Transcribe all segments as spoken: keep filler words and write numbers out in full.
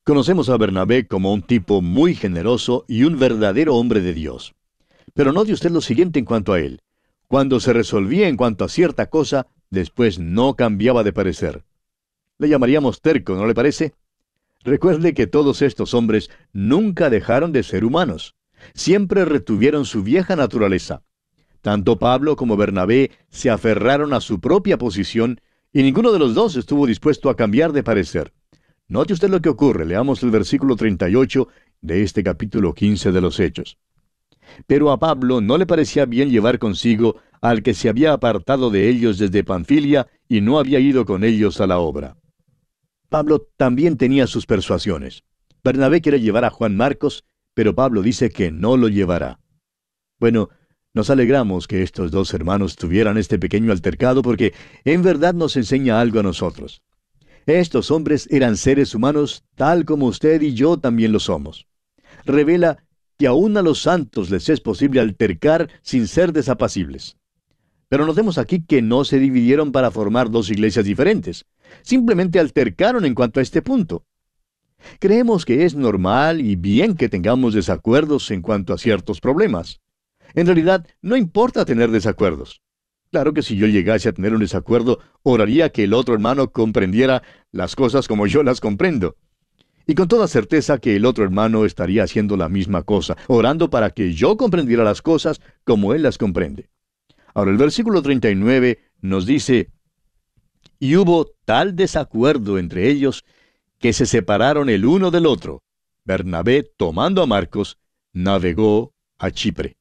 Conocemos a Bernabé como un tipo muy generoso y un verdadero hombre de Dios. Pero note usted lo siguiente en cuanto a él. Cuando se resolvía en cuanto a cierta cosa, después no cambiaba de parecer. Le llamaríamos terco, ¿no le parece? Recuerde que todos estos hombres nunca dejaron de ser humanos. Siempre retuvieron su vieja naturaleza. Tanto Pablo como Bernabé se aferraron a su propia posición y ninguno de los dos estuvo dispuesto a cambiar de parecer. Note usted lo que ocurre. Leamos el versículo treinta y ocho de este capítulo quince de los Hechos. Pero a Pablo no le parecía bien llevar consigo al que se había apartado de ellos desde Panfilia y no había ido con ellos a la obra. Pablo también tenía sus persuasiones. Bernabé quiere llevar a Juan Marcos, pero Pablo dice que no lo llevará. Bueno, nos alegramos que estos dos hermanos tuvieran este pequeño altercado porque en verdad nos enseña algo a nosotros. Estos hombres eran seres humanos tal como usted y yo también lo somos. Revela que aún a los santos les es posible altercar sin ser desapacibles. Pero notemos aquí que no se dividieron para formar dos iglesias diferentes. Simplemente altercaron en cuanto a este punto. Creemos que es normal y bien que tengamos desacuerdos en cuanto a ciertos problemas. En realidad, no importa tener desacuerdos. Claro que si yo llegase a tener un desacuerdo, oraría que el otro hermano comprendiera las cosas como yo las comprendo. Y con toda certeza que el otro hermano estaría haciendo la misma cosa, orando para que yo comprendiera las cosas como él las comprende. Ahora, el versículo treinta y nueve nos dice, y hubo tal desacuerdo entre ellos que se separaron el uno del otro. Bernabé, tomando a Marcos, navegó a Chipre.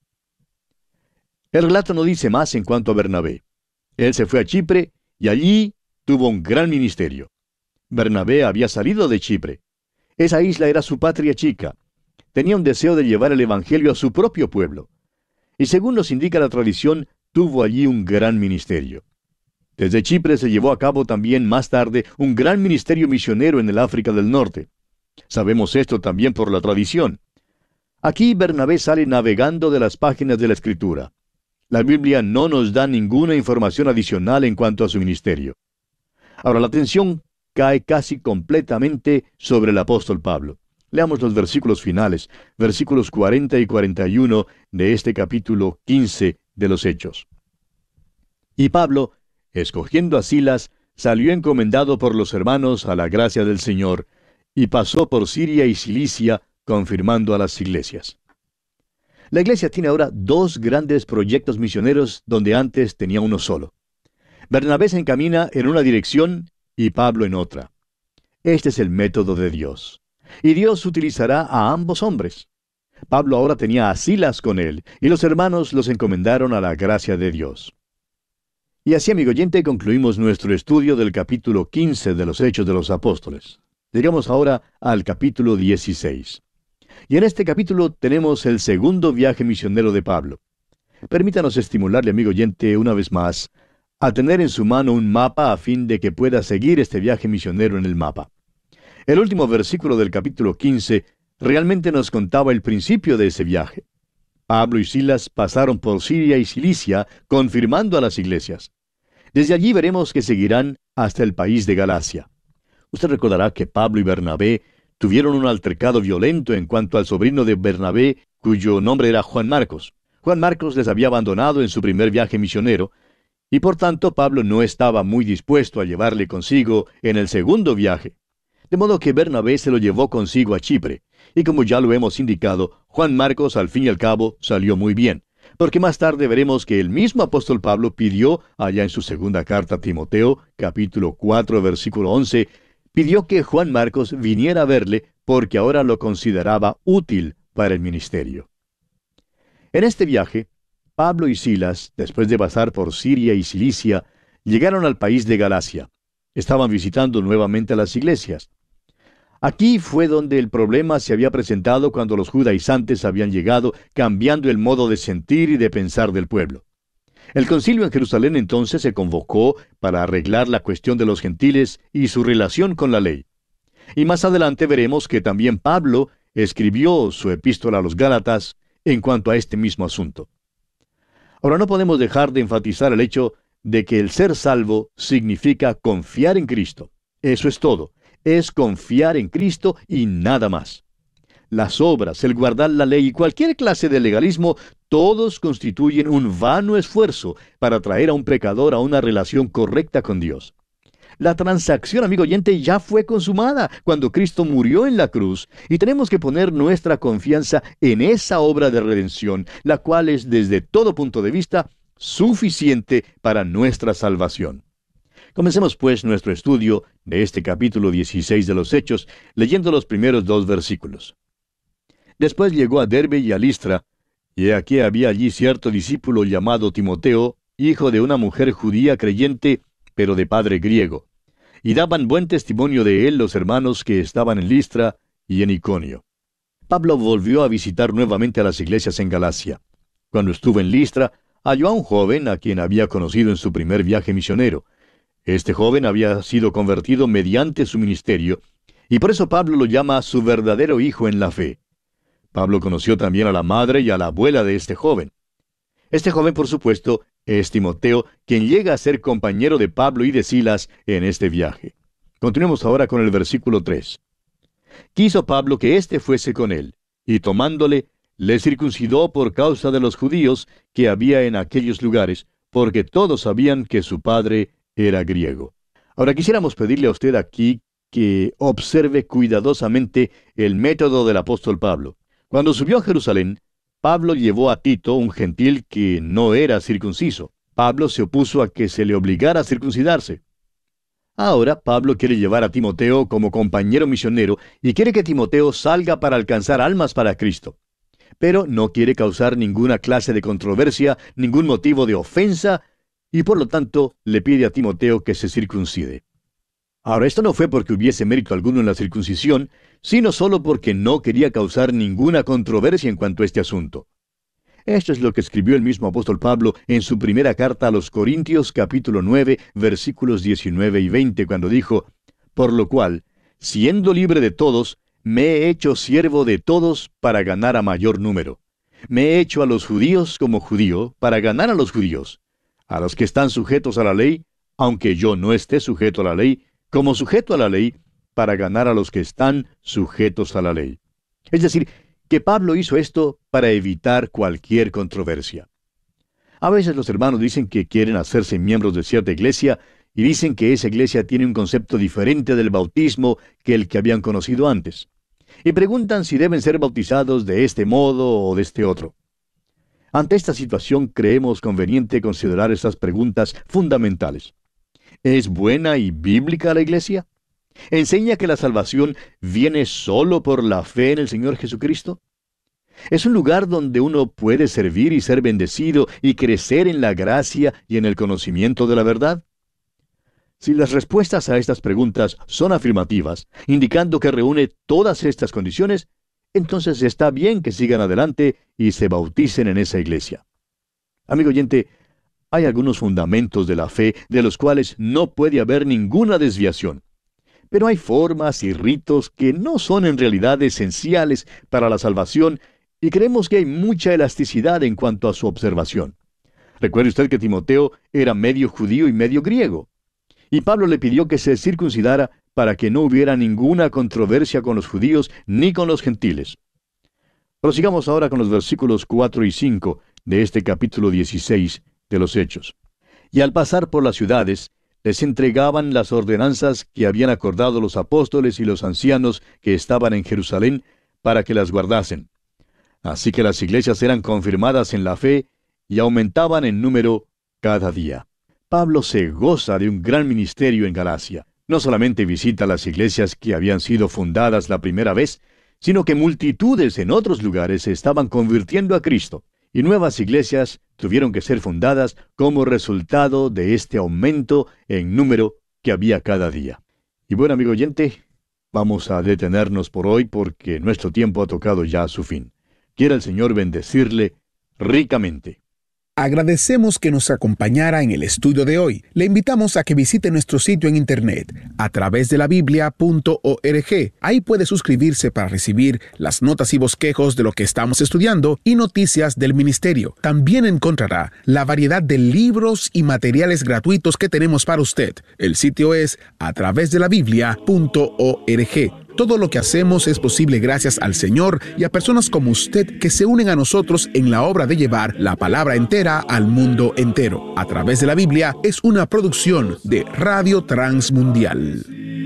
El relato no dice más en cuanto a Bernabé. Él se fue a Chipre y allí tuvo un gran ministerio. Bernabé había salido de Chipre. Esa isla era su patria chica. Tenía un deseo de llevar el evangelio a su propio pueblo. Y según nos indica la tradición, tuvo allí un gran ministerio. Desde Chipre se llevó a cabo también más tarde un gran ministerio misionero en el África del Norte. Sabemos esto también por la tradición. Aquí Bernabé sale navegando de las páginas de la Escritura. La Biblia no nos da ninguna información adicional en cuanto a su ministerio. Ahora la atención cae casi completamente sobre el apóstol Pablo. Leamos los versículos finales, versículos cuarenta y cuarenta y uno de este capítulo quince de los Hechos. Y Pablo, escogiendo a Silas, salió encomendado por los hermanos a la gracia del Señor, y pasó por Siria y Cilicia, confirmando a las iglesias. La iglesia tiene ahora dos grandes proyectos misioneros donde antes tenía uno solo. Bernabé se encamina en una dirección y Pablo en otra. Este es el método de Dios. Y Dios utilizará a ambos hombres. Pablo ahora tenía a Silas con él, y los hermanos los encomendaron a la gracia de Dios. Y así, amigo oyente, concluimos nuestro estudio del capítulo quince de los Hechos de los Apóstoles. Llegamos ahora al capítulo dieciséis. Y en este capítulo tenemos el segundo viaje misionero de Pablo. Permítanos estimularle, amigo oyente, una vez más, a tener en su mano un mapa a fin de que pueda seguir este viaje misionero en el mapa. El último versículo del capítulo quince realmente nos contaba el principio de ese viaje. Pablo y Silas pasaron por Siria y Cilicia, confirmando a las iglesias. Desde allí veremos que seguirán hasta el país de Galacia. Usted recordará que Pablo y Bernabé tuvieron un altercado violento en cuanto al sobrino de Bernabé, cuyo nombre era Juan Marcos. Juan Marcos les había abandonado en su primer viaje misionero, y por tanto Pablo no estaba muy dispuesto a llevarle consigo en el segundo viaje. De modo que Bernabé se lo llevó consigo a Chipre, y como ya lo hemos indicado, Juan Marcos al fin y al cabo salió muy bien, porque más tarde veremos que el mismo apóstol Pablo pidió, allá en su segunda carta a Timoteo, capítulo cuatro, versículo once, pidió que Juan Marcos viniera a verle porque ahora lo consideraba útil para el ministerio. En este viaje, Pablo y Silas, después de pasar por Siria y Cilicia, llegaron al país de Galacia. Estaban visitando nuevamente a las iglesias. Aquí fue donde el problema se había presentado cuando los judaizantes habían llegado, cambiando el modo de sentir y de pensar del pueblo. El concilio en Jerusalén entonces se convocó para arreglar la cuestión de los gentiles y su relación con la ley. Y más adelante veremos que también Pablo escribió su epístola a los Gálatas en cuanto a este mismo asunto. Ahora no podemos dejar de enfatizar el hecho de que el ser salvo significa confiar en Cristo. Eso es todo. es confiar en Cristo y nada más. Las obras, el guardar la ley y cualquier clase de legalismo, todos constituyen un vano esfuerzo para traer a un pecador a una relación correcta con Dios. La transacción, amigo oyente, ya fue consumada cuando Cristo murió en la cruz, y tenemos que poner nuestra confianza en esa obra de redención, la cual es desde todo punto de vista suficiente para nuestra salvación. Comencemos pues nuestro estudio de este capítulo dieciséis de los Hechos, leyendo los primeros dos versículos. Después llegó a Derbe y a Listra, y he aquí había allí cierto discípulo llamado Timoteo, hijo de una mujer judía creyente, pero de padre griego. Y daban buen testimonio de él los hermanos que estaban en Listra y en Iconio. Pablo volvió a visitar nuevamente a las iglesias en Galacia. Cuando estuvo en Listra, halló a un joven a quien había conocido en su primer viaje misionero. Este joven había sido convertido mediante su ministerio, y por eso Pablo lo llama su verdadero hijo en la fe. Pablo conoció también a la madre y a la abuela de este joven. Este joven, por supuesto, es Timoteo, quien llega a ser compañero de Pablo y de Silas en este viaje. Continuemos ahora con el versículo tres. Quiso Pablo que éste fuese con él, y tomándole, le circuncidó por causa de los judíos que había en aquellos lugares, porque todos sabían que su padre era griego. Ahora quisiéramos pedirle a usted aquí que observe cuidadosamente el método del apóstol Pablo. Cuando subió a Jerusalén, Pablo llevó a Tito, un gentil que no era circunciso. Pablo se opuso a que se le obligara a circuncidarse. Ahora Pablo quiere llevar a Timoteo como compañero misionero y quiere que Timoteo salga para alcanzar almas para Cristo. Pero no quiere causar ninguna clase de controversia, ningún motivo de ofensa, y por lo tanto le pide a Timoteo que se circuncide. Ahora, esto no fue porque hubiese mérito alguno en la circuncisión, sino solo porque no quería causar ninguna controversia en cuanto a este asunto. Esto es lo que escribió el mismo apóstol Pablo en su primera carta a los Corintios, capítulo nueve, versículos diecinueve y veinte, cuando dijo: «Por lo cual, siendo libre de todos, me he hecho siervo de todos para ganar a mayor número. Me he hecho a los judíos como judío para ganar a los judíos, a los que están sujetos a la ley, aunque yo no esté sujeto a la ley, como sujeto a la ley, para ganar a los que están sujetos a la ley». Es decir, que Pablo hizo esto para evitar cualquier controversia. A veces los hermanos dicen que quieren hacerse miembros de cierta iglesia y dicen que esa iglesia tiene un concepto diferente del bautismo que el que habían conocido antes. Y preguntan si deben ser bautizados de este modo o de este otro. Ante esta situación creemos conveniente considerar estas preguntas fundamentales. ¿Es buena y bíblica la iglesia? ¿Enseña que la salvación viene solo por la fe en el Señor Jesucristo? ¿Es un lugar donde uno puede servir y ser bendecido y crecer en la gracia y en el conocimiento de la verdad? Si las respuestas a estas preguntas son afirmativas, indicando que reúne todas estas condiciones, entonces está bien que sigan adelante y se bauticen en esa iglesia. Amigo oyente, hay algunos fundamentos de la fe de los cuales no puede haber ninguna desviación. Pero hay formas y ritos que no son en realidad esenciales para la salvación y creemos que hay mucha elasticidad en cuanto a su observación. Recuerde usted que Timoteo era medio judío y medio griego. Y Pablo le pidió que se circuncidara para que no hubiera ninguna controversia con los judíos ni con los gentiles. Prosigamos ahora con los versículos cuatro y cinco de este capítulo dieciséis de los Hechos. Y al pasar por las ciudades, les entregaban las ordenanzas que habían acordado los apóstoles y los ancianos que estaban en Jerusalén para que las guardasen. Así que las iglesias eran confirmadas en la fe y aumentaban en número cada día. Pablo se goza de un gran ministerio en Galacia. No solamente visita las iglesias que habían sido fundadas la primera vez, sino que multitudes en otros lugares se estaban convirtiendo a Cristo, y nuevas iglesias tuvieron que ser fundadas como resultado de este aumento en número que había cada día. Y bueno, amigo oyente, vamos a detenernos por hoy porque nuestro tiempo ha tocado ya a su fin. Quiera el Señor bendecirle ricamente. Agradecemos que nos acompañara en el estudio de hoy. Le invitamos a que visite nuestro sitio en internet a través de la biblia punto org. Ahí puede suscribirse para recibir las notas y bosquejos de lo que estamos estudiando y noticias del ministerio. También encontrará la variedad de libros y materiales gratuitos que tenemos para usted. El sitio es a través de la biblia punto org. Todo lo que hacemos es posible gracias al Señor y a personas como usted que se unen a nosotros en la obra de llevar la palabra entera al mundo entero. A través de la Biblia es una producción de Radio Transmundial.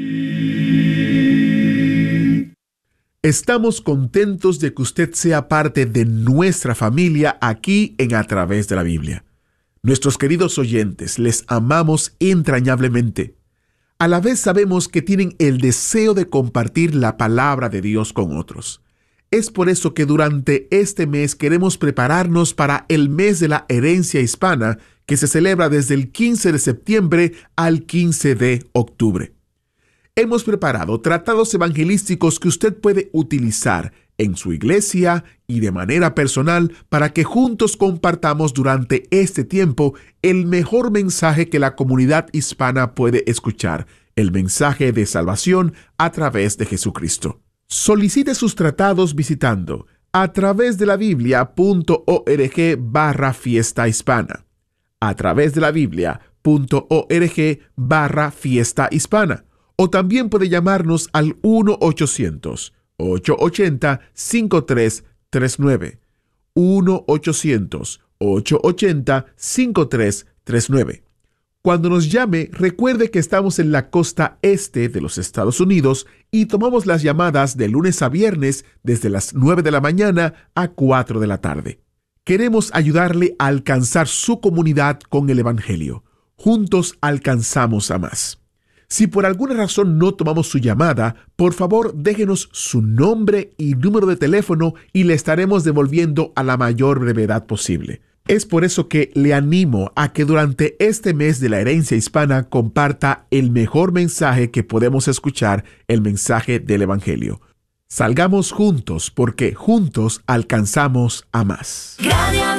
Estamos contentos de que usted sea parte de nuestra familia aquí en A Través de la Biblia. Nuestros queridos oyentes, les amamos entrañablemente. A la vez sabemos que tienen el deseo de compartir la palabra de Dios con otros. Es por eso que durante este mes queremos prepararnos para el mes de la herencia hispana, que se celebra desde el quince de septiembre al quince de octubre. Hemos preparado tratados evangelísticos que usted puede utilizar en su iglesia y de manera personal para que juntos compartamos durante este tiempo el mejor mensaje que la comunidad hispana puede escuchar, el mensaje de salvación a través de Jesucristo. Solicite sus tratados visitando a través de la biblia punto org barra fiesta hispana. A través de la biblia punto org barra fiesta hispana. O también puede llamarnos al uno ochocientos, ochocientos ochenta, cincuenta y tres treinta y nueve. uno ochocientos, ochocientos ochenta, cincuenta y tres treinta y nueve. Cuando nos llame, recuerde que estamos en la costa este de los Estados Unidos y tomamos las llamadas de lunes a viernes desde las nueve de la mañana a cuatro de la tarde. Queremos ayudarle a alcanzar su comunidad con el Evangelio. Juntos alcanzamos a más. Si por alguna razón no tomamos su llamada, por favor déjenos su nombre y número de teléfono y le estaremos devolviendo a la mayor brevedad posible. Es por eso que le animo a que durante este mes de la herencia hispana comparta el mejor mensaje que podemos escuchar, el mensaje del Evangelio. Salgamos juntos porque juntos alcanzamos a más.